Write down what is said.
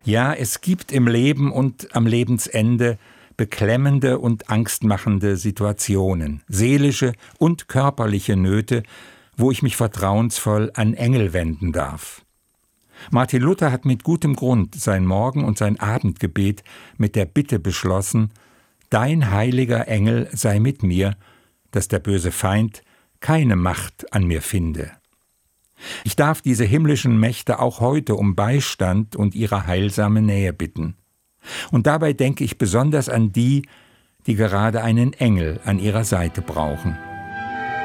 Ja, es gibt im Leben und am Lebensende beklemmende und angstmachende Situationen, seelische und körperliche Nöte, wo ich mich vertrauensvoll an Engel wenden darf. Martin Luther hat mit gutem Grund sein Morgen- und sein Abendgebet mit der Bitte beschlossen: Dein heiliger Engel sei mit mir, dass der böse Feind keine Macht an mir finde. Ich darf diese himmlischen Mächte auch heute um Beistand und ihre heilsame Nähe bitten. Und dabei denke ich besonders an die, die gerade einen Engel an ihrer Seite brauchen.